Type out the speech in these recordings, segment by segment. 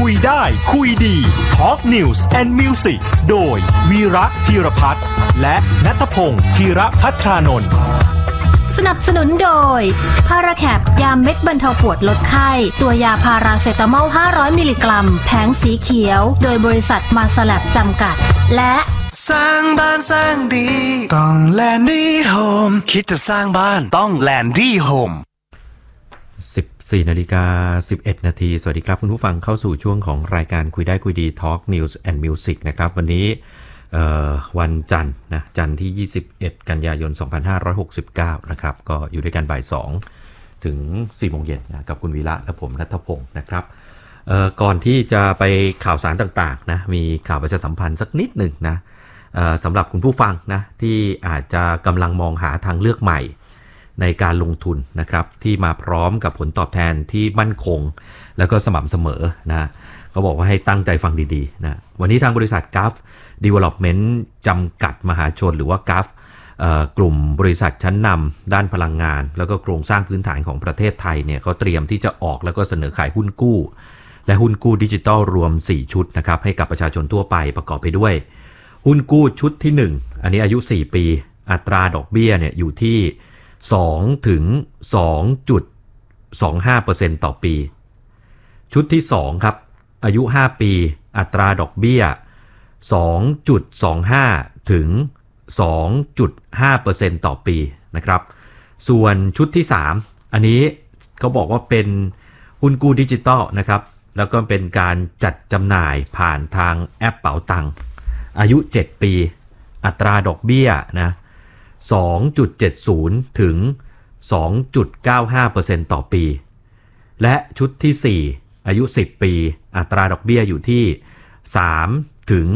คุยได้คุยดี Talk News and Music โดยวีระธีรพัฒน์และณัฐพงศ์ธีรภัทรานนท์สนับสนุนโดยพาราแคปยาเม็ดบรรเทาปวดลดไข้ตัวยาพาราเซตามอล500มิลลิกรัมแผงสีเขียวโดยบริษัทมาสแลบจำกัดและสร้างบ้านสร้างดีต้องแลนดี้โฮมคิดจะสร้างบ้านต้องแลนดี้โฮม 14:11 นาทีสวัสดีครับคุณผู้ฟังเข้าสู่ช่วงของรายการคุยได้คุยดี Talk News and Music นะครับวันนี้วันจันทร์นะจันทร์ที่21กันยายน2569นะครับก็อยู่ด้วยกันบ่าย2ถึง 4 โมงเย็นนะกับคุณวีระและผมณัฐพงศ์นะครับก่อนที่จะไปข่าวสารต่างๆนะมีข่าวประชาสัมพันธ์สักนิดหนึ่งนะสำหรับคุณผู้ฟังนะที่อาจจะกำลังมองหาทางเลือกใหม่ในการลงทุนนะครับที่มาพร้อมกับผลตอบแทนที่มั่นคงแล้วก็สม่ำเสมอนะเขาบอกว่าให้ตั้งใจฟังดีๆนะวันนี้ทางบริษัท GUF Development จำกัดมหาชนหรือว่า GUF กลุ่มบริษัทชั้นนำด้านพลังงานแล้วก็โครงสร้างพื้นฐานของประเทศไทยเนี่ยเขาเตรียมที่จะออกแล้วก็เสนอขายหุ้นกู้และหุ้นกู้ดิจิทัลรวม4ชุดนะครับให้กับประชาชนทั่วไปประกอบไปด้วยหุ้นกู้ชุดที่1อันนี้อายุ4ปีอัตราดอกเบี้ยเนี่ยอยู่ที่2ถึง 2.25% ต่อปีชุดที่2ครับอายุ5ปีอัตราดอกเบี้ย 2.25 ถึง 2.5% ต่อปีนะครับส่วนชุดที่3อันนี้เขาบอกว่าเป็นหุ้นกู้ดิจิตอลนะครับแล้วก็เป็นการจัดจำหน่ายผ่านทางแอปเป๋าตังอายุ7ปีอัตราดอกเบี้ยนะ2.70 ถึง 2.95% ต่อปีและชุดที่4อายุ10ปีอัตราดอกเบี้ยอยู่ที่3 ถึง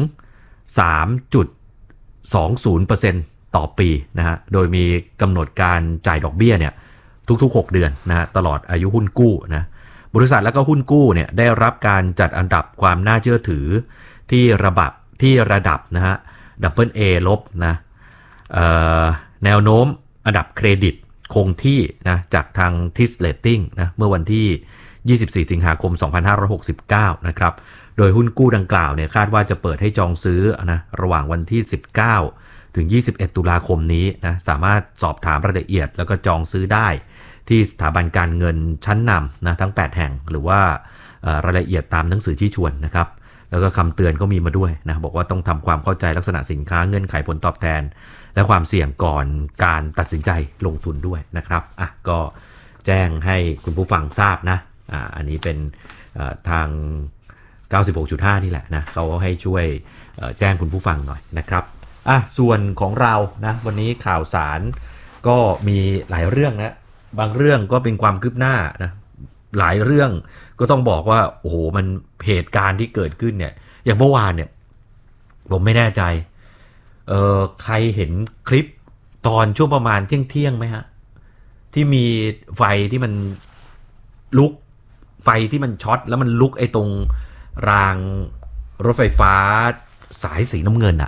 3.20% ต่อปีนะฮะโดยมีกำหนดการจ่ายดอกเบี้ยเนี่ยทุกๆ6เดือนนะฮะตลอดอายุหุ้นกู้นะบริษัทแล้วก็หุ้นกู้เนี่ยได้รับการจัดอันดับความน่าเชื่อถือที่ระดับนะฮะ AA ลบนะแนวโน้มอันดับเครดิตคงที่นะจากทาง TIS Rating นะเมื่อวันที่24สิงหาคม2569นะครับโดยหุ้นกู้ดังกล่าวเนี่ยคาดว่าจะเปิดให้จองซื้อนะระหว่างวันที่19ถึง21ตุลาคมนี้นะสามารถสอบถามรายละเอียดแล้วก็จองซื้อได้ที่สถาบันการเงินชั้นนำนะทั้ง8แห่งหรือว่ารายละเอียดตามหนังสือชี้ชวนนะครับแล้วก็คำเตือนก็มีมาด้วยนะบอกว่าต้องทำความเข้าใจลักษณะสินค้าเงื่อนไขผลตอบแทนและความเสี่ยงก่อนการตัดสินใจลงทุนด้วยนะครับก็แจ้งให้คุณผู้ฟังทราบนะอันนี้เป็นทาง 96.5 นี่แหละนะเขาให้ช่วยแจ้งคุณผู้ฟังหน่อยนะครับส่วนของเรานะวันนี้ข่าวสารก็มีหลายเรื่องนะบางเรื่องก็เป็นความคืบหน้านะหลายเรื่องก็ต้องบอกว่าโอ้โหมันเหตุการณ์ที่เกิดขึ้นเนี่ยอย่างเมื่อวานเนี่ยผมไม่แน่ใจใครเห็นคลิปตอนช่วงประมาณเที่ยงไหมฮะที่มีไฟที่มันลุกไฟที่มันช็อตแล้วมันลุกไอ้ตรงรางรถไฟฟ้าสายสีน้ำเงินอะ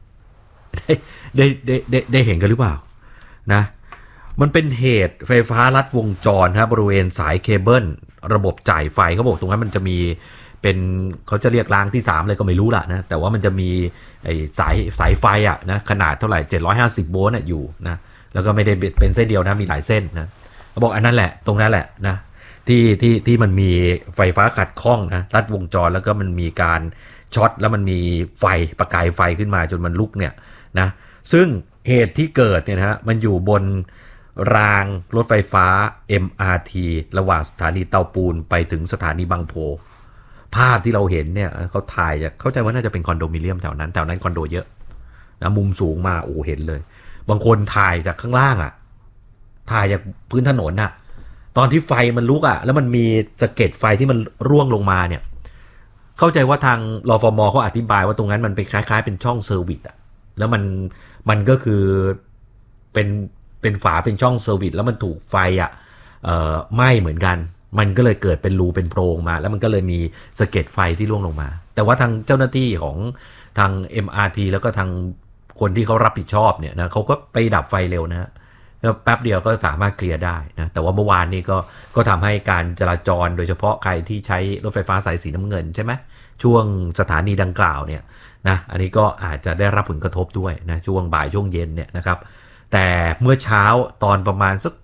ได้เห็นกันหรือเปล่านะมันเป็นเหตุไฟฟ้าลัดวงจรครับบริเวณสายเคเบิลระบบจ่ายไฟเขาบอกตรงนั้นมันจะมีเป็นเขาจะเรียกรางที่3เลยก็ไม่รู้ละนะแต่ว่ามันจะมีไอ้สายไฟอะนะขนาดเท่าไหร่750โวลต์น่ะอยู่นะแล้วก็ไม่ได้เป็นเส้นเดียวนะมีหลายเส้นนะเขาบอกอันนั้นแหละตรงนั้นแหละนะที่มันมีไฟฟ้าขัดข้องนะลัดวงจรแล้วก็มันมีการช็อตแล้วมันมีไฟประกายไฟขึ้นมาจนมันลุกเนี่ยนะซึ่งเหตุที่เกิดเนี่ยนะฮะมันอยู่บนรางรถไฟฟ้า MRT ระหว่างสถานีเตาปูนไปถึงสถานีบางโพภาพที่เราเห็นเนี่ยเขาถ่ายเข้าใจว่าน่าจะเป็นคอนโดมิเนียมแถวนั้นคอนโดเยอะนะมุมสูงมาโอ้เห็นเลยบางคนถ่ายจากข้างล่างถ่ายจากพื้นถนนตอนที่ไฟมันลุกแล้วมันมีสะเก็ดไฟที่มันร่วงลงมาเนี่ยเข้าใจว่าทางรฟม.เขาอธิบายว่าตรงนั้นมันเป็นคล้ายๆเป็นช่องเซอร์วิสแล้วมันก็คือเป็นฝาเป็นช่องเซอร์วิสแล้วมันถูกไฟไหม้เหมือนกันมันก็เลยเกิดเป็นรูเป็นโพรงมาแล้วมันก็เลยมีสะเก็ดไฟที่ร่วงลงมาแต่ว่าทางเจ้าหน้าที่ของทาง MRT แล้วก็ทางคนที่เขารับผิดชอบเนี่ยนะเขาก็ไปดับไฟเร็วนะแล้วแป๊บเดียวก็สามารถเคลียร์ได้นะแต่ว่าเมื่อวานนี้ก็ทำให้การจราจรโดยเฉพาะใครที่ใช้รถไฟฟ้าสายสีน้ำเงินใช่ไหมช่วงสถานีดังกล่าวเนี่ยนะอันนี้ก็อาจจะได้รับผลกระทบด้วยนะช่วงบ่ายช่วงเย็นเนี่ยนะครับแต่เมื่อเช้าตอนประมาณสัก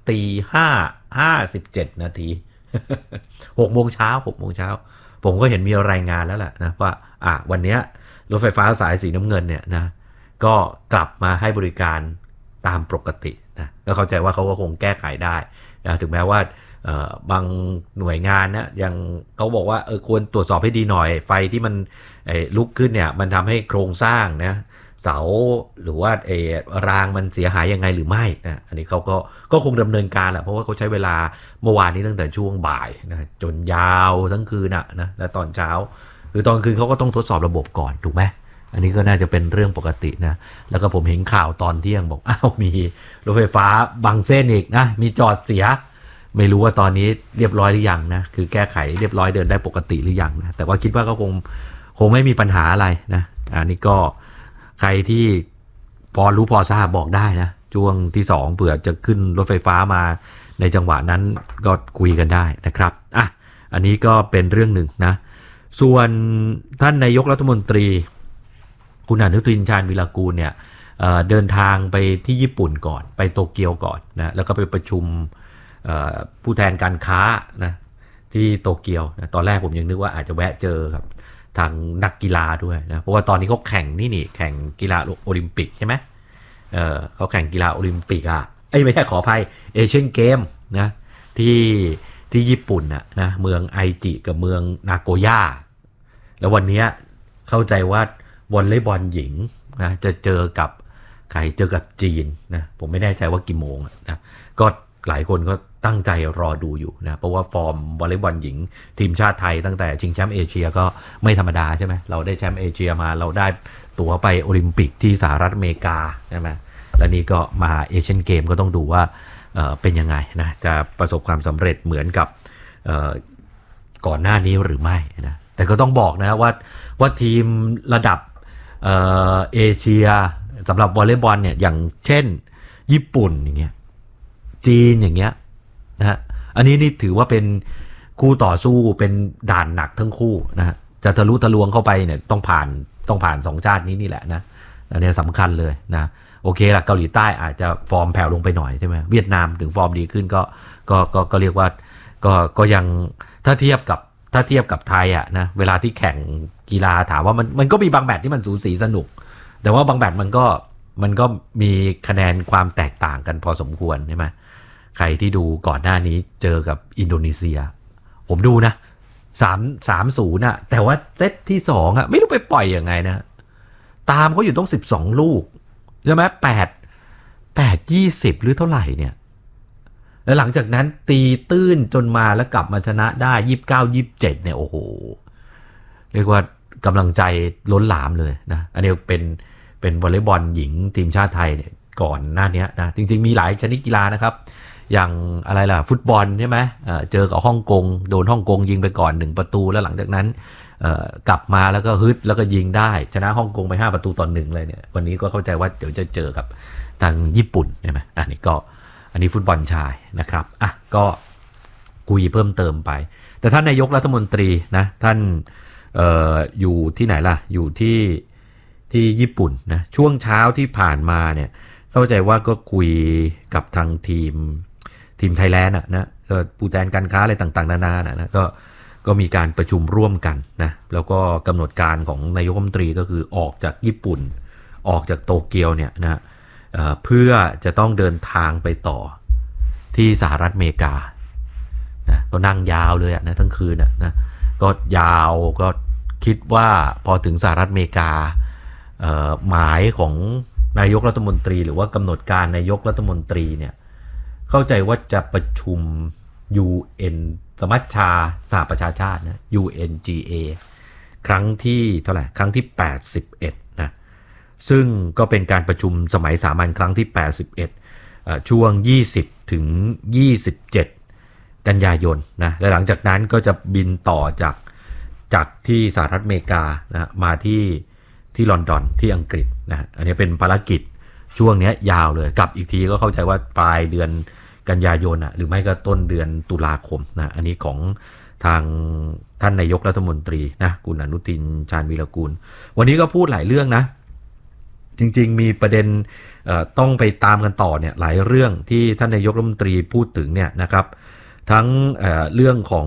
5:57 นาที 6 โมงเช้าผมก็เห็นมีรายงานแล้วแหละนะว่าวันนี้รถไฟฟ้าสายสีน้ำเงินเนี่ยนะก็กลับมาให้บริการตามปกตินะก็เข้าใจว่าเขาก็คงแก้ไขได้นะถึงแม้ว่าบางหน่วยงานนะยังเขาบอกว่าควรตรวจสอบให้ดีหน่อยไฟที่มันลุกขึ้นเนี่ยมันทำให้โครงสร้างนะเสาหรือว่ารางมันเสียหายยังไงหรือไม่นะอันนี้เขาก็คงดำเนินการแหละเพราะว่าเขาใช้เวลาเมื่อวานนี้ตั้งแต่ช่วงบ่ายนะจนยาวทั้งคืนนะและตอนเช้าหรือตอนคืนเขาก็ต้องทดสอบระบบก่อนถูกไหมอันนี้ก็น่าจะเป็นเรื่องปกตินะแล้วก็ผมเห็นข่าวตอนเที่ยงบอกมีรถไฟฟ้าบางเส้นอีกนะมีจอดเสียไม่รู้ว่าตอนนี้เรียบร้อยหรือยังนะคือแก้ไขเรียบร้อยเดินได้ปกติหรือยังนะแต่ว่าคิดว่าก็คงไม่มีปัญหาอะไรนะอันนี้ก็ใครที่พอรู้พอทราบบอกได้นะช่วงที่2เผื่อจะขึ้นรถไฟฟ้ามาในจังหวะนั้นก็คุยกันได้นะครับอันนี้ก็เป็นเรื่องหนึ่งนะส่วนท่านนายกรัฐมนตรีคุณอนุทินชาญวิรากูลเนี่ยเดินทางไปที่ญี่ปุ่นก่อนไปโตเกียวก่อนนะแล้วก็ไปประชุมผู้แทนการค้านะที่โตเกียวนะตอนแรกผมยังนึกว่าอาจจะแวะเจอครับทางนักกีฬาด้วยนะเพราะว่าตอนนี้เขาแข่งแข่งกีฬาโอลิมปิกใช่ไหมเขาแข่งกีฬาโอลิมปิกไม่ใช่ขออภัยเอเชียนเกมนะที่ญี่ปุ่นนะเมืองไอจิกับเมืองนาโกย่าแล้ววันนี้เข้าใจว่าวอลเลย์บอลหญิงนะจะเจอกับใครเจอกับจีนนะผมไม่แน่ใจว่ากี่โมงนะก็หลายคนก็ตั้งใจรอดูอยู่นะเพราะว่าฟอร์มวอลเลย์บอลหญิงทีมชาติไทยตั้งแต่ชิงแชมป์เอเชียก็ไม่ธรรมดาใช่ไหมเราได้แชมป์เอเชียมาเราได้ตั๋วไปโอลิมปิกที่สหรัฐอเมริกาใช่ไหมแล้วนี่ก็มาเอเชียนเกมก็ต้องดูว่าเป็นยังไงนะจะประสบความสำเร็จเหมือนกับก่อนหน้านี้หรือไม่นะแต่ก็ต้องบอกนะว่าทีมระดับเอเชียสำหรับวอลเลย์บอลเนี่ยอย่างเช่นญี่ปุ่นอย่างเงี้ยจีนอย่างเงี้ยนะอันนี้นี่ถือว่าเป็นคู่ต่อสู้เป็นด่านหนักทั้งคู่นะจะทะลุทะลวงเข้าไปเนี่ยต้องผ่าน2ชาตินี้นี่แหละนะอันนี้สำคัญเลยนะโอเคละเกาหลีใต้อาจจะฟอร์มแผ่วลงไปหน่อยใช่ไหมเวียดนามถึงฟอร์มดีขึ้นก็เรียกว่าก็ยังถ้าเทียบกับไทยนะเวลาที่แข่งกีฬาถามว่ามันก็มีบางแมตช์ที่มันสูสีสนุกแต่ว่าบางแมตช์มันก็มีคะแนนความแตกต่างกันพอสมควรใช่ไหมใครที่ดูก่อนหน้านี้เจอกับอินโดนีเซียผมดูนะ3-0แต่ว่าเซตที่2ไม่รู้ไปปล่อยยังไงนะตามเขาอยู่ต้อง12ลูกใช่ไหม8-20หรือเท่าไหร่เนี่ยแล้วหลังจากนั้นตีตื้นจนมาแล้วกลับมาชนะได้29-27เนี่ยโอ้โหเรียกว่ากำลังใจล้นหลามเลยนะอันนี้เป็นวอลเลย์บอลหญิงทีมชาติไทยเนี่ยก่อนหน้านี้นะจริงๆมีหลายชนิดกีฬานะครับอย่างอะไรล่ะฟุตบอลใช่ไหมเจอกับฮ่องกงโดนฮ่องกงยิงไปก่อน1ประตูแล้วหลังจากนั้นกลับมาแล้วก็ฮึดแล้วก็ยิงได้ชนะฮ่องกงไป5-1เลยเนี่ยวันนี้ก็เข้าใจว่าเดี๋ยวจะเจอกับทางญี่ปุ่นใช่ไหมอันนี้ฟุตบอลชายนะครับก็คุยเพิ่มเติมไปแต่ท่านนายกรัฐมนตรีนะท่านอยู่ที่ไหนล่ะอยู่ที่ญี่ปุ่นนะช่วงเช้าที่ผ่านมาเนี่ยเข้าใจว่าก็คุยกับทางทีมไทยแลนด์นะผู้แทนการค้าอะไรต่างๆนานานะก็มีการประชุมร่วมกันนะแล้วก็กำหนดการของนายกรัฐมนตรีก็คือออกจากญี่ปุ่นออกจากโตเกียวเนี่ยนะเพื่อจะต้องเดินทางไปต่อที่สหรัฐอเมริกานะก็นั่งยาวเลยนะทั้งคืนนะก็ยาวก็คิดว่าพอถึงสหรัฐอเมริกาหมายของนายกรัฐมนตรีหรือว่ากำหนดการนายกรัฐมนตรีเนี่ยเข้าใจว่าจะประชุม UN สมัชชาสหประชาชาตินะ UNGA ครั้งที่เท่าไหร่ครั้งที่81นะซึ่งก็เป็นการประชุมสมัยสามัญครั้งที่81ช่วง20ถึง27กันยายนนะและหลังจากนั้นก็จะบินต่อจากที่สหรัฐอเมริกานะมาที่ลอนดอนที่อังกฤษนะอันนี้เป็นภารกิจช่วงนี้ยาวเลยกลับอีกทีก็เข้าใจว่าปลายเดือนกันยายนหรือไม่ก็ต้นเดือนตุลาคมนะอันนี้ของทางท่านนายกรัฐมนตรีนะคุณอนุทินชาญวีรกูลวันนี้ก็พูดหลายเรื่องนะจริงๆมีประเด็นต้องไปตามกันต่อเนี่ยหลายเรื่องที่ท่านนายกรัฐมนตรีพูดถึงเนี่ยนะครับทั้งเรื่องของ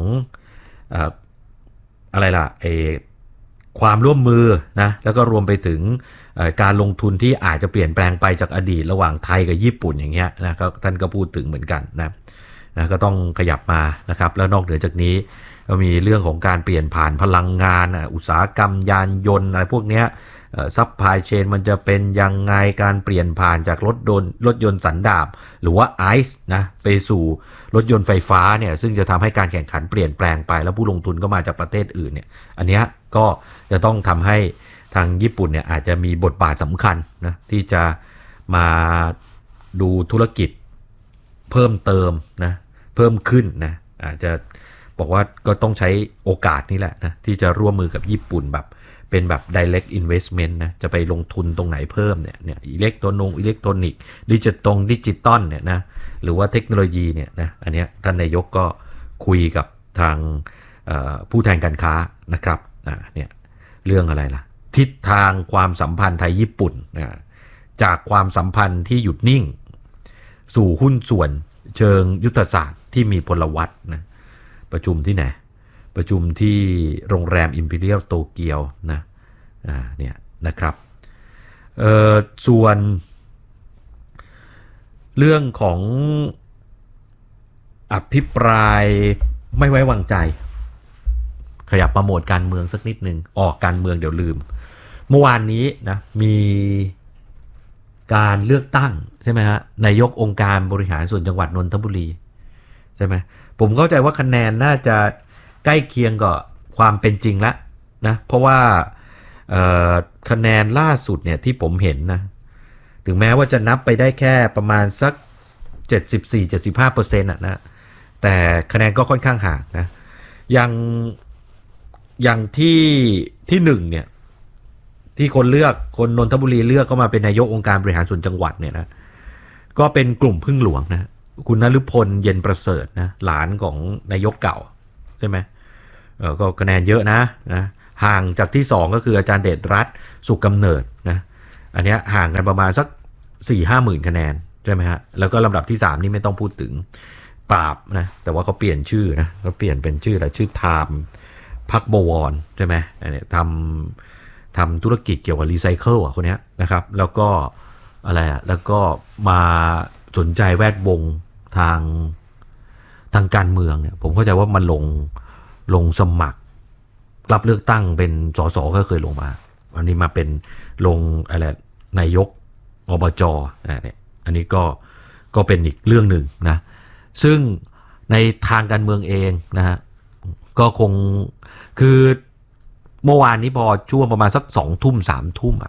อะไรล่ะความร่วมมือนะแล้วก็รวมไปถึงการลงทุนที่อาจจะเปลี่ยนแปลงไปจากอดีตระหว่างไทยกับญี่ปุ่นอย่างเงี้ยนะก็ท่านก็พูดถึงเหมือนกันนะก็ต้องขยับมานะครับแล้วนอกเหนือจากนี้ก็มีเรื่องของการเปลี่ยนผ่านพลังงานอุตสาหกรรมยานยนต์อะไรพวกเนี้ยซัพพลายเชนมันจะเป็นยังไงการเปลี่ยนผ่านจากรถยนต์สันดาปหรือว่าไอซ์นะไปสู่รถยนต์ไฟฟ้าเนี่ยซึ่งจะทำให้การแข่งขันเปลี่ยนแปลงไปแล้วผู้ลงทุนก็มาจากประเทศอื่นเนี่ยอันเนี้ยก็จะต้องทำให้ทางญี่ปุ่นเนี่ยอาจจะมีบทบาทสำคัญนะที่จะมาดูธุรกิจเพิ่มเติมนะเพิ่มขึ้นนะอาจจะบอกว่าก็ต้องใช้โอกาสนี้แหละนะที่จะร่วมมือกับญี่ปุ่นแบบเป็นแบบ direct investment นะจะไปลงทุนตรงไหนเพิ่มเนี่ยอิเล็กทรอนิกส์ดิจิตอลเนี่ยนะหรือว่าเทคโนโลยีเนี่ยนะอันเนี้ยท่านนายกก็คุยกับทางผู้แทนการค้านะครับเนี่ยเรื่องอะไรล่ะทิศทางความสัมพันธ์ไทยญี่ปุ่นนะจากความสัมพันธ์ที่หยุดนิ่งสู่หุ้นส่วนเชิงยุทธศาสตร์ที่มีพลวัตนะประชุมที่ไหนประชุมที่โรงแรม Imperial โตเกียวนะเนี่ยนะครับส่วนเรื่องของอภิปรายไม่ไว้วางใจขยับมาโหมดการเมืองสักนิดนึงออกการเมืองเดี๋ยวลืมเมื่อวานนี้นะมีการเลือกตั้งใช่ไหมฮะนายกองค์การบริหารส่วนจังหวัดนนทบุรีใช่ไหมผมเข้าใจว่าคะแนนน่าจะใกล้เคียงกับความเป็นจริงแล้วนะเพราะว่าคะแนนล่าสุดเนี่ยที่ผมเห็นนะถึงแม้ว่าจะนับไปได้แค่ประมาณสัก 74-75% นะแต่คะแนนก็ค่อนข้างห่างนะอย่างที่หนึ่งเนี่ยที่คนนนทบุรีเลือกเข้ามาเป็นนายกองค์การบริหารส่วนจังหวัดเนี่ยนะก็เป็นกลุ่มพึ่งหลวงนะคุณนฤพลเย็นประเสริฐนะหลานของนายกเก่าใช่ไหมก็คะแนนเยอะนะห่างจากที่2ก็คืออาจารย์เดชรัตน์สุขกำเนิดนะอันนี้ห่างกันประมาณสัก 4-5 หมื่นคะแนนใช่ไหมฮะแล้วก็ลำดับที่3นี่ไม่ต้องพูดถึงปราบนะแต่ว่าเขาเปลี่ยนชื่อนะเขาเปลี่ยนเป็นชื่ออะไรชื่อไทม์พักบวรใช่ไหมเนี่ยทำธุรกิจเกี่ยวกับรีไซเคิลคนนี้นะครับแล้วก็อะไรแล้วก็มาสนใจแวดวงทางการเมืองเนี่ยผมเข้าใจว่ามันลงสมัครรับเลือกตั้งเป็นสสก็เคยลงมาอันนี้มาเป็นลงอะไรนายกอบจเนี่ยอันนี้ก็เป็นอีกเรื่องหนึ่งนะซึ่งในทางการเมืองเองนะฮะก็คงคือเมื่อวานนี้พอช่วงประมาณสัก2 ทุ่ม 3 ทุ่ม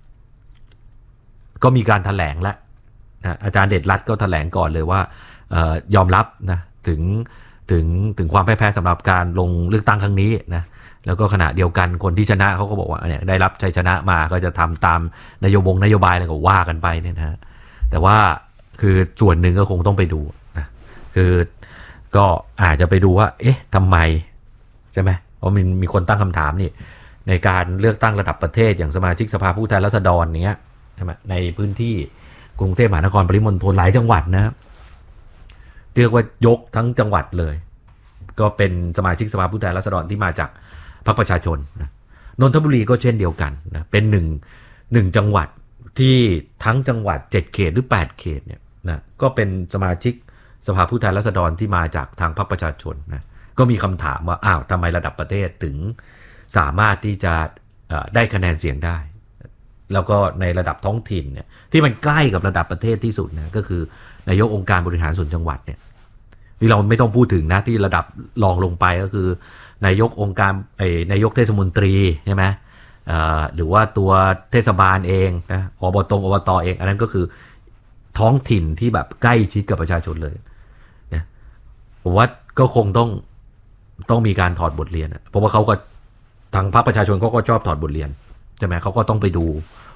ก็มีการแถลงแล้วนะอาจารย์เดชรัตน์ก็แถลงก่อนเลยว่ายอมรับนะถึงความแพ้สำหรับการลงเลือกตั้งครั้งนี้นะแล้วก็ขณะเดียวกันคนที่ชนะเขาก็บอกว่าเนี่ยได้รับชัยชนะมาก็จะทำตามนโยบายอะไรก็ว่ากันไปเนี่ยนะแต่ว่าคือส่วนหนึ่งก็คงต้องไปดูนะคือก็อาจจะไปดูว่าเอ๊ะทำไมใช่ไหมเพราะมีคนตั้งคำถามนี่ในการเลือกตั้งระดับประเทศอย่างสมาชิกสภาผู้แทนราษฎรอย่างเงี้ยใช่ไหมในพื้นที่กรุงเทพมหานครปริมณฑลหลายจังหวัดนะเรียกว่ายกทั้งจังหวัดเลยก็เป็นสมาชิกสภาผู้แทนราษฎรที่มาจากพรรคประชาชนนะนนทบุรีก็เช่นเดียวกันนะเป็นหนึ่งจังหวัดที่ทั้งจังหวัด7 เขตหรือ8 เขตเนี่ยนะก็เป็นสมาชิกสภาผู้แทนราษฎรที่มาจากทางพรรคประชาชนนะก็มีคำถามว่าอ้าวทำไมระดับประเทศถึงสามารถที่จะได้คะแนนเสียงได้แล้วก็ในระดับท้องถิ่นเนี่ยที่มันใกล้กับระดับประเทศที่สุดนะก็คือนายกองค์การบริหารส่วนจังหวัดเนี่ยที่เราไม่ต้องพูดถึงนะที่ระดับรองลงไปก็คือนายกองค์การนายกเทศมนตรีใช่ไหมหรือว่าตัวเทศบาลเองนะอบตเองอันนั้นก็คือท้องถิ่นที่แบบใกล้ชิดกับประชาชนเลยนะผมว่าก็คงต้องมีการถอดบทเรียนเพราะว่าเขาก็ทางพรรคประชาชนเขาก็ชอบถอดบทเรียนใช่ไหมเขาก็ต้องไปดู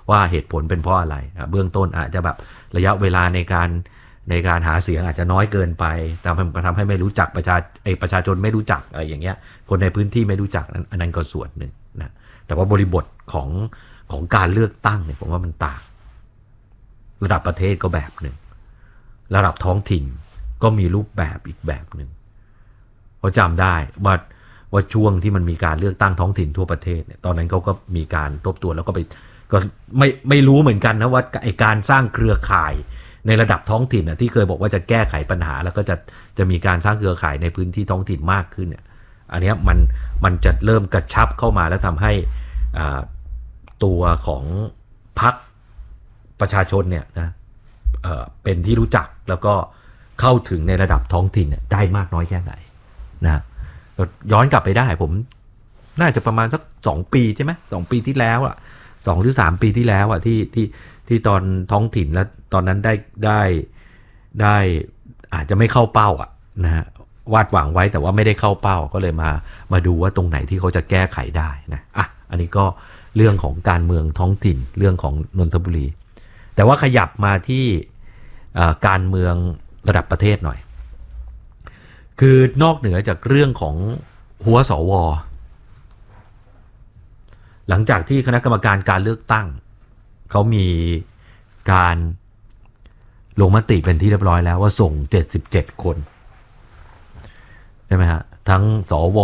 ว่าเหตุผลเป็นเพราะอะไรเบื้องต้นอาจจะแบบระยะเวลาในการหาเสียงอาจจะน้อยเกินไปทำให้ไม่รู้จักประชาชนไม่รู้จักอะไรอย่างเงี้ยคนในพื้นที่ไม่รู้จักอันนั้นก็ส่วนหนึ่งนะแต่ว่าบริบทของการเลือกตั้งเนี่ยผมว่ามันต่างระดับประเทศก็แบบหนึ่งระดับท้องถิ่นก็มีรูปแบบอีกแบบหนึ่งเพราะจำได้ว่าช่วงที่มันมีการเลือกตั้งท้องถิ่นทั่วประเทศเนี่ยตอนนั้นเขาก็มีการทบทวนแล้วก็ไม่รู้เหมือนกันนะว่าไอการสร้างเครือข่ายในระดับท้องถิ่นที่เคยบอกว่าจะแก้ไขปัญหาแล้วก็จะมีการสร้างเครือข่ายในพื้นที่ท้องถิ่นมากขึ้นเนี่ยอันนี้มันจะเริ่มกระชับเข้ามาแล้วทำให้ตัวของพรรคประชาชนเนี่ยนะเป็นที่รู้จักแล้วก็เข้าถึงในระดับท้องถิ่นเนี่ยได้มากน้อยแค่ไหนนะย้อนกลับไปได้ผมน่าจะประมาณสัก2 ปีใช่ไหม2 ปีที่แล้วอ่ะ2 หรือ 3 ปีที่แล้วอ่ะที่ตอนท้องถิ่นแล้วตอนนั้นได้อาจจะไม่เข้าเป้าอ่ะนะฮะวาดหวังไว้แต่ว่าไม่ได้เข้าเป้าก็เลยมาดูว่าตรงไหนที่เขาจะแก้ไขได้นะอันนี้ก็เรื่องของการเมืองท้องถิ่นเรื่องของนนทบุรีแต่ว่าขยับมาที่การเมืองระดับประเทศหน่อยคือนอกเหนือจากเรื่องของหัวสวหลังจากที่คณะกรรมการการเลือกตั้งเขามีการลงมติเป็นที่เรียบร้อยแล้วว่าส่ง77 คนใช่ไหมฮะทั้งสว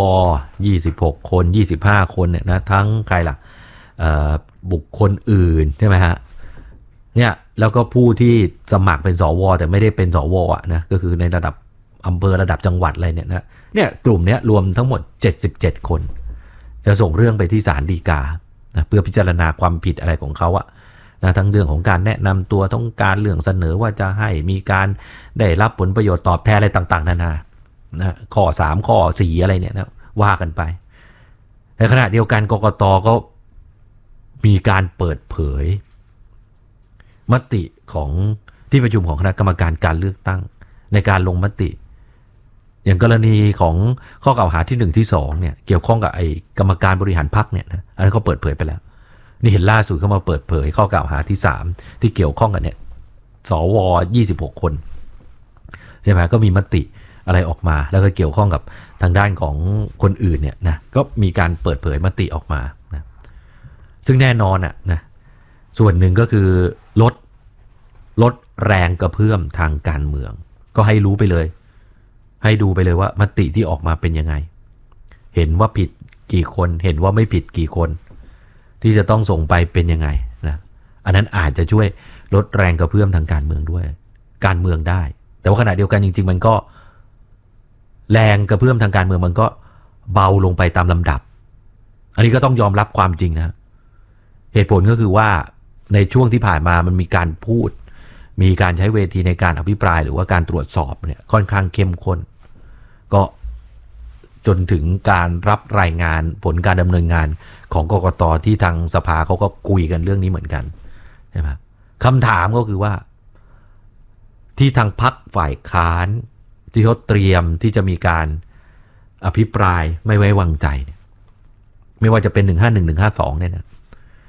26 คน25 คนเนี่ยนะทั้งใครล่ะบุคคลอื่นใช่ไหมฮะเนี่ยแล้วก็ผู้ที่สมัครเป็นสวแต่ไม่ได้เป็นสวนะก็คือในระดับอำเภอระดับจังหวัดอะไรเนี่ยกลุ่มนี้รวมทั้งหมด77 คนจะส่งเรื่องไปที่ศาลฎีกานะเพื่อพิจารณาความผิดอะไรของเขานะทั้งเรื่องของการแนะนำตัวต้องการเรื่องเสนอว่าจะให้มีการได้รับผลประโยชน์ตอบแทนอะไรต่างๆนานานะข้อ3ข้อ4อะไรเนี่ยนะว่ากันไปในขณะเดียวกันกกต.ก็มีการเปิดเผยมติของที่ประชุมของคณะกรรมการการเลือกตั้งในการลงมติอย่างกรณีของข้อกล่าวหาที่1ที่2เนี่ยเกี่ยวข้องกับไอ้กรรมการบริหารพรรคเนี่ยนะอันนั้นเขาเปิดเผยไปแล้วนี่เห็นล่าสุดเขามาเปิดเผยข้อกล่าวหาที่3ที่เกี่ยวข้องกับเนี่ยสว26 คนใช่ไหมก็มีมติอะไรออกมาแล้วก็เกี่ยวข้องกับทางด้านของคนอื่นเนี่ยนะก็มีการเปิดเผยมติออกมานะซึ่งแน่นอนนะส่วนหนึ่งก็คือลดแรงกระเพื่อมทางการเมืองก็ให้รู้ไปเลยให้ดูไปเลยว่ามติที่ออกมาเป็นยังไงเห็นว่าผิดกี่คนเห็นว่าไม่ผิดกี่คนที่จะต้องส่งไปเป็นยังไงนะอันนั้นอาจจะช่วยลดแรงกระเพื่อมทางการเมืองด้วยการเมืองได้แต่ว่าขณะเดียวกันจริงๆมันก็แรงกระเพื่อมทางการเมืองมันก็เบาลงไปตามลำดับอันนี้ก็ต้องยอมรับความจริงนะเหตุผลก็คือว่าในช่วงที่ผ่านมามันมีการพูดมีการใช้เวทีในการอภิปรายหรือว่าการตรวจสอบเนี่ยค่อนข้างเข้มข้นก็จนถึงการรับรายงานผลการดำเนินงานของกกต.ที่ทางสภาเขาก็คุยกันเรื่องนี้เหมือนกันใช่ไหมคำถามก็คือว่าที่ทางพรรคฝ่ายค้านที่เขาเตรียมที่จะมีการอภิปรายไม่ไว้วางใจไม่ว่าจะเป็น151 152เนี่ยนะ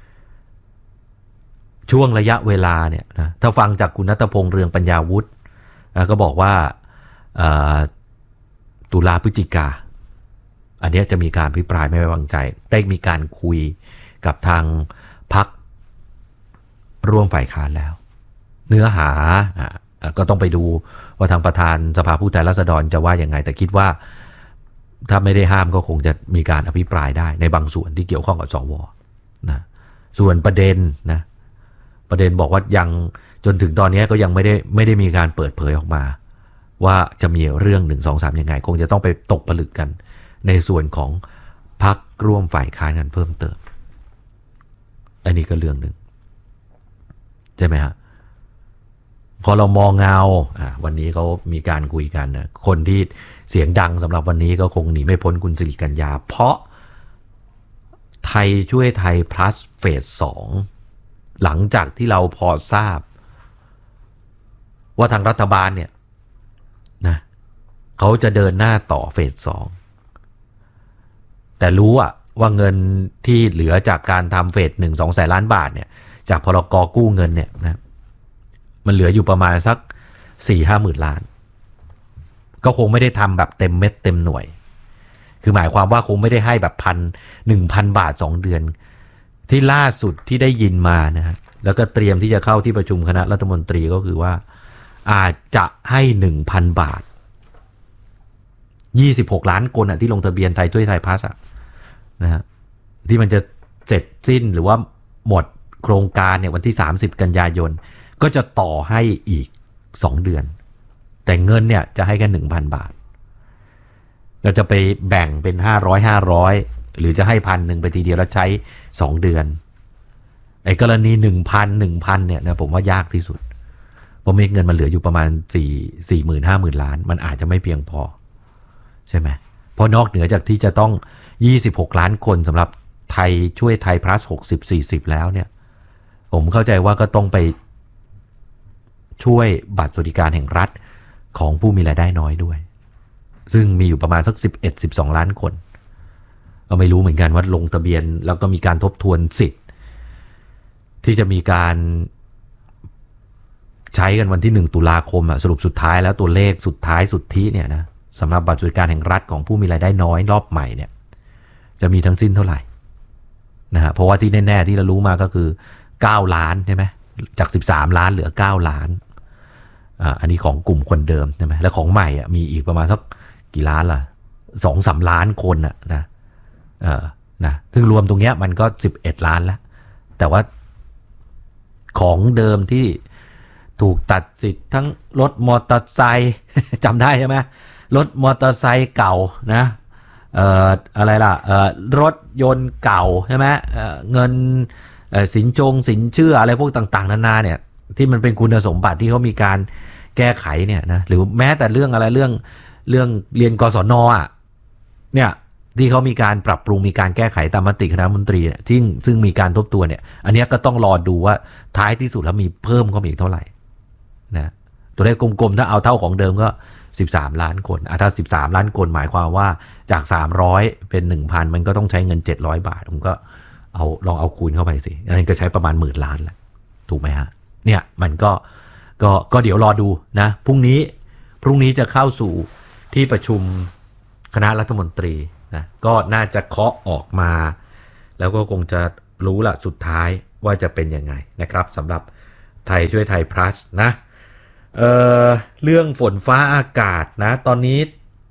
ช่วงระยะเวลาเนี่ยนะถ้าฟังจากคุณณัฐพงษ์เรืองปัญญาวุฒิก็บอกว่าตุลาพฤศจิกาอันนี้จะมีการอภิปรายไม่ไว้วางใจได้มีการคุยกับทางพรรคร่วมฝ่ายค้านแล้วเนื้อหาก็ต้องไปดูว่าทางประธานสภาผู้แทนราษฎรจะว่ายังไงแต่คิดว่าถ้าไม่ได้ห้ามก็คงจะมีการอภิปรายได้ในบางส่วนที่เกี่ยวข้องกับสวนะส่วนประเด็นบอกว่ายังจนถึงตอนนี้ก็ยังไม่ได้มีการเปิดเผยออกมาว่าจะมีเรื่อง1 2 3ยังไงคงจะต้องไปตกผลึกกันในส่วนของพรรคร่วมฝ่ายค้านกันเพิ่มเติมอันนี้ก็เรื่องหนึ่งใช่ไหมฮะพอเรามองเงาวันนี้เขามีการคุยกันนะคนที่เสียงดังสำหรับวันนี้ก็คงหนีไม่พ้นคุณสิริกัญญาเพราะไทยช่วยไทย plus เฟส 2หลังจากที่เราพอทราบว่าทางรัฐบาลเนี่ยนะเขาจะเดินหน้าต่อเฟส 2แต่รู้ว่าเงินที่เหลือจากการทำเฟส 1-2 แสนล้านบาทเนี่ยจากพรก.กู้เงินเนี่ยนะมันเหลืออยู่ประมาณสัก 4-5 หมื่นล้านก็คงไม่ได้ทำแบบเต็มเม็ดเต็มหน่วยคือหมายความว่าคงไม่ได้ให้แบบ1,000 บาท2 เดือนที่ล่าสุดที่ได้ยินมานะฮะแล้วก็เตรียมที่จะเข้าที่ประชุมคณะรัฐมนตรีก็คือว่าอาจจะให้ 1,000 บาท26 ล้านคนที่ลงทะเบียนไทยช่วยไทยพลัสนะฮะที่มันจะเสร็จสิ้นหรือว่าหมดโครงการเนี่ยวันที่30 กันยายนก็จะต่อให้อีก2 เดือนแต่เงินเนี่ยจะให้แค่ 1,000 บาทเราจะไปแบ่งเป็น500หรือจะให้1,000ไปทีเดียวแล้วใช้2 เดือนไอ้กรณี 1,000 เนี่ยนะผมว่ายากที่สุดเพราะเงินมันเหลืออยู่ประมาณ40,000-50,000 ล้านมันอาจจะไม่เพียงพอใช่ไหมเพราะนอกเหนือจากที่จะต้อง26 ล้านคนสำหรับไทยช่วยไทย plus 60-40 แล้วเนี่ยผมเข้าใจว่าก็ต้องไปช่วยบัตรสวัสดิการแห่งรัฐของผู้มีรายได้น้อยด้วยซึ่งมีอยู่ประมาณสัก11-12 ล้านคนก็ไม่รู้เหมือนกันว่าลงทะเบียนแล้วก็มีการทบทวนสิทธิ์ที่จะมีการใช้กันวันที่1 ตุลาคมสรุปสุดท้ายแล้วตัวเลขสุดท้ายสุดที่เนี่ยนะสำหรับบัตรสวัสดิการแห่งรัฐของผู้มีรายได้น้อยรอบใหม่เนี่ยจะมีทั้งสิ้นเท่าไหร่นะฮะเพราะว่าที่แน่ๆที่เรารู้มาก็คือ9 ล้านใช่ไหมจาก13 ล้านเหลือ9 ล้านอันนี้ของกลุ่มคนเดิมใช่ไหมแล้วของใหม่มีอีกประมาณสักกี่ล้านล่ะ 2-3 ล้านคนนะซึ่งรวมตรงเนี้ยมันก็11 ล้านแล้วแต่ว่าของเดิมที่ถูกตัดสิทธิ์ทั้งรถมอเตอร์ไซค์จำได้ใช่ไหมรถมอเตอร์ไซค์เก่านะอะไรล่ะรถยนต์เก่าใช่ไหมเงินสินเชื่ออะไรพวกต่างๆนานาเนี่ยที่มันเป็นคุณสมบัติที่เขามีการแก้ไขเนี่ยนะหรือแม้แต่เรื่องอะไรเรื่องเรียนกศน.เนี่ยที่เขามีการปรับปรุงมีการแก้ไขตามมติคณะรัฐมนตรีเนี่ยซึ่งมีการทบทวนเนี่ยอันนี้ก็ต้องรอดูว่าท้ายที่สุดแล้วมีเพิ่มเข้ามาอีกเท่าไหร่นะตัวเลขกลมๆถ้าเอาเท่าของเดิมก็13 ล้านคนถ้า13 ล้านคนหมายความว่าจาก300เป็น 1,000 มันก็ต้องใช้เงิน700 บาทผมก็ลองเอาคูณเข้าไปสิอันนี้ก็ใช้ประมาณ10,000 ล้านแล้วถูกไหมฮะเนี่ยมันก็เดี๋ยวรอดูนะพรุ่งนี้จะเข้าสู่ที่ประชุมคณะรัฐมนตรีนะก็น่าจะเคาะออกมาแล้วก็คงจะรู้ละสุดท้ายว่าจะเป็นยังไงนะครับสำหรับไทยช่วยไทย plus นะเรื่องฝนฟ้าอากาศนะตอนนี้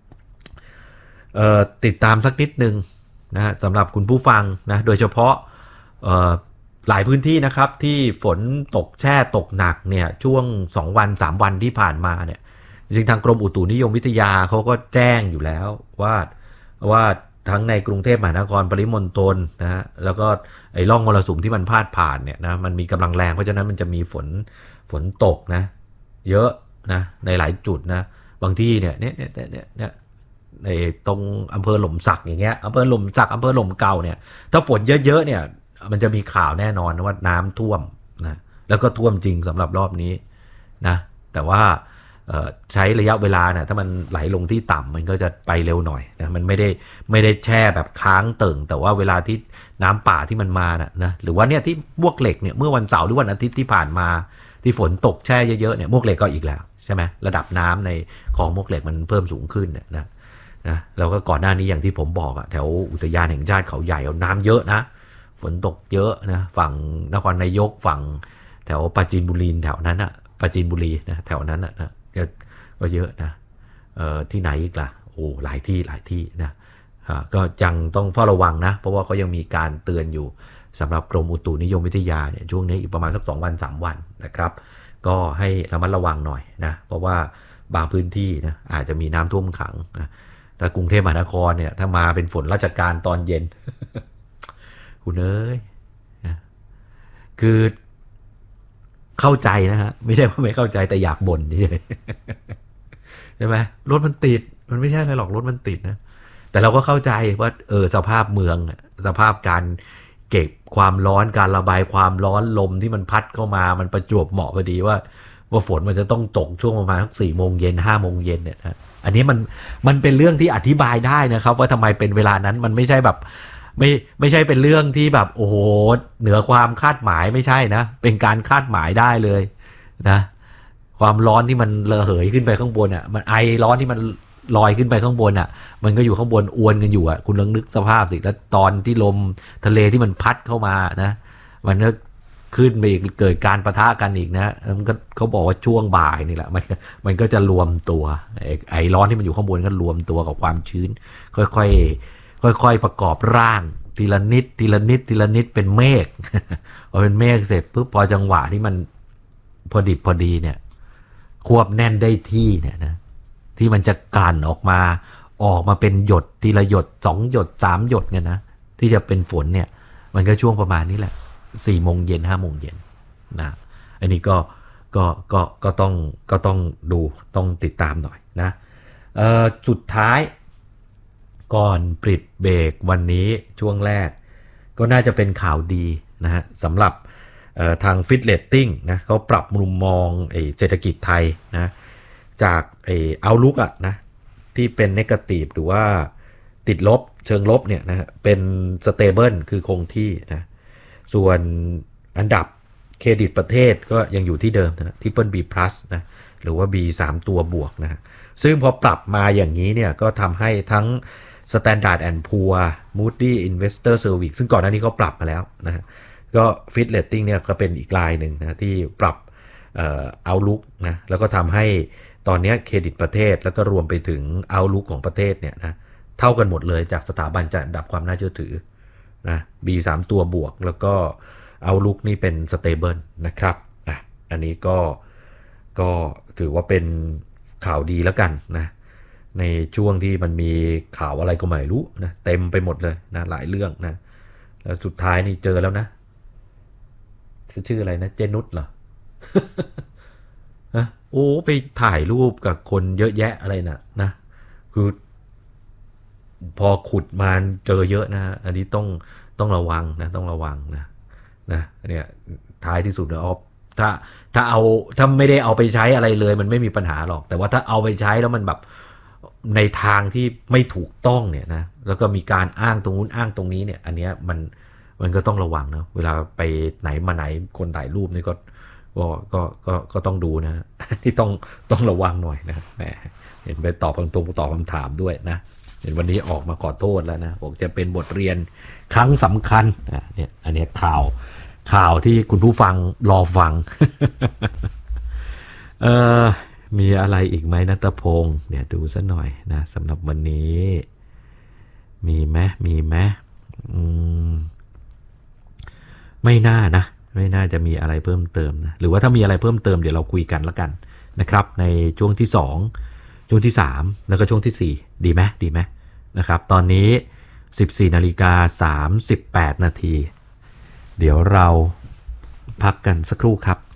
ติดตามสักนิดนึงนะสำหรับคุณผู้ฟังนะโดยเฉพาะหลายพื้นที่นะครับที่ฝนตกแช่ตกหนักเนี่ยช่วง2 วัน 3 วันที่ผ่านมาเนี่ยจริงๆทางกรมอุตุนิยมวิทยาเขาก็แจ้งอยู่แล้วว่าทั้งในกรุงเทพมหานครปริมณฑลนะฮะแล้วก็ไอ้ร่องมรสุมที่มันพาดผ่านเนี่ยนะมันมีกำลังแรงเพราะฉะนั้นมันจะมีฝนตกนะเยอะนะในหลายจุดนะบางที่เนี่ยในตรงอำเภอหล่มสักอย่างเงี้ยอำเภอหล่มสักอำเภอหล่มเก่าเนี่ยถ้าฝนเยอะๆเนี่ยมันจะมีข่าวแน่นอนว่าน้ำท่วมนะแล้วก็ท่วมจริงสำหรับรอบนี้นะแต่ว่าใช้ระยะเวลาเนี่ยถ้ามันไหลลงที่ต่ำมันก็จะไปเร็วหน่อยนะมันไม่ได้แช่แบบค้างเติ่งแต่ว่าเวลาที่น้ำป่าที่มันมานะหรือว่าเนี่ยที่มวกเหล็กเนี่ยเมื่อวันเสาร์หรือวันอาทิตย์ที่ผ่านมาที่ฝนตกแช่เยอะๆเนี่ยมวกเหล็กก็อีกแล้วใช่ไหมระดับน้ำในคลองมวกเหล็กมันเพิ่มสูงขึ้นนะแล้วก็ก่อนหน้านี้อย่างที่ผมบอกแถวอุทยานแห่งชาติเขาใหญ่น้ำเยอะนะฝนตกเยอะนะฝั่งนครนายกฝั่งแถวปราจีนบุรีแถวนั้นปราจีนบุรีนะแถวนั้นนะก็เยอะนะที่ไหนอีกล่ะโอ้หลายที่นะก็ยังต้องเฝ้าระวังนะเพราะว่าเขายังมีการเตือนอยู่สำหรับกรมอุตุนิยมวิทยาเนี่ยช่วงนี้อีกประมาณสัก2 วัน 3 วันนะครับก็ให้ระมัดระวังหน่อยนะเพราะว่าบางพื้นที่นะอาจจะมีน้ำท่วมขังนะแต่กรุงเทพมหานครเนี่ยถ้ามาเป็นฝนราชการตอนเย็น คุณเอ้ยนะคือเข้าใจนะฮะไม่ใช่ว่าไม่เข้าใจแต่อยากบ่นใช่ไหมรถมันติดมันไม่ใช่อะไรหรอกรถมันติดนะแต่เราก็เข้าใจว่าสภาพเมืองสภาพการเก็บความร้อนการระบายความร้อนลมที่มันพัดเข้ามามันประจวบเหมาะพอดีว่าฝนมันจะต้องตกช่วงประมาณ 4 โมงเย็น 5 โมงเย็นเนี่ยนะอันนี้มันเป็นเรื่องที่อธิบายได้นะครับว่าทำไมเป็นเวลานั้นมันไม่ใช่แบบไม่ใช่เป็นเรื่องที่แบบโอ้โหเหนือความคาดหมายไม่ใช่นะเป็นการคาดหมายได้เลยนะความร้อนที่มันระเหยขึ้นไปข้างบนอ่ะมันไอร้อนที่มันลอยขึ้นไปข้างบนอ่ะมันก็อยู่ข้างบนอวนกันอยู่อ่ะคุณลองนึกสภาพสิแล้วตอนที่ลมทะเลที่มันพัดเข้ามานะมันก็ขึ้นไปอีกเกิดการปะทะกันอีกนะมันก็เขาบอกว่าช่วงบ่ายนี่แหละมันก็จะรวมตัวไอร้อนที่มันอยู่ข้างบนก็รวมตัวกับความชื้นค่อยๆประกอบร่างทีละนิดทีละนิดทีละนิดเป็นเมฆ พอเป็นเมฆเสร็จปุ๊บพอจังหวะที่มันพอดิบพอดีเนี่ยควบแน่นได้ที่เนี่ยนะที่มันจะกลั่นออกมาเป็นหยดทีละหยด2หยด3หยดเนี่ยนะที่จะเป็นฝนเนี่ยมันก็ช่วงประมาณนี้แหละ4 โมงเย็น5 โมงเย็นนะอันนี้ก็ต้องดูต้องติดตามหน่อยนะสุดท้ายก่อนปิดเบรกวันนี้ช่วงแรกก็น่าจะเป็นข่าวดีนะฮะสำหรับทาง Fitch Rating นะเขาปรับมุมมองเศรษฐกิจไทยนะจากoutlook อ่ะนะที่เป็น negative หรือว่าติดลบเชิงลบเนี่ยนะเป็น stable คือคงที่นะส่วนอันดับเครดิตประเทศก็ยังอยู่ที่เดิมนะ Triple B+ นะหรือว่า B 3 ตัวบวกนะซึ่งพอปรับมาอย่างนี้เนี่ยก็ทำให้ทั้ง Standard & Poor's Moody Investor Service ซึ่งก่อนหน้านี้เขาปรับมาแล้วนะก็ Fitch Rating เนี่ยก็เป็นอีกรายหนึ่งนะที่ปรับoutlook นะแล้วก็ทำให้ตอนนี้เครดิตประเทศแล้วก็รวมไปถึง outlook ของประเทศเนี่ยนะเท่ากันหมดเลยจากสถาบันจัดอันดับความน่าเชื่อถือนะ B 3 ตัวบวกแล้วก็ outlook นี่เป็น stable นะครับอันนี้ก็ถือว่าเป็นข่าวดีแล้วกันนะในช่วงที่มันมีข่าวอะไรก็ไม่รู้นะเต็มไปหมดเลยนะหลายเรื่องนะแล้วสุดท้ายนี่เจอแล้วนะชื่ออะไรนะเจนุชเหรอ โอ้ไปถ่ายรูปกับคนเยอะแยะอะไรนะคือพอขุดมาเจอเยอะนะอันนี้ต้องระวังนะต้องระวังนะเนี่ยท้ายที่สุดนะถ้าไม่ได้เอาไปใช้อะไรเลยมันไม่มีปัญหาหรอกแต่ว่าถ้าเอาไปใช้แล้วมันแบบในทางที่ไม่ถูกต้องเนี่ยนะแล้วก็มีการอ้างตรงนู้นอ้างตรงนี้เนี่ยอันเนี้ยมันก็ต้องระวังนะเวลาไปไหนมาไหนคนถ่ายรูปนี่ก็ต้องดูนะที่ต้องระวังหน่อยนะแหมเห็นไปตอบคำถามด้วยนะเห็นวันนี้ออกมาขอโทษแล้วนะบอกจะเป็นบทเรียนครั้งสำคัญเนี่ยอันนี้ข่าวที่คุณผู้ฟังรอฟัง มีอะไรอีกไหมณัฐพงศ์เนี่ยดูซะหน่อยนะสำหรับวันนี้มีไหมไม่น่าจะมีอะไรเพิ่มเติมนะหรือว่าถ้ามีอะไรเพิ่มเติมเดี๋ยวเราคุยกันละกันนะครับในช่วงที่2ช่วงที่3แล้วก็ช่วงที่4ดีไหมนะครับตอนนี้ 14:38 นาทีเดี๋ยวเราพักกันสักครู่ครับ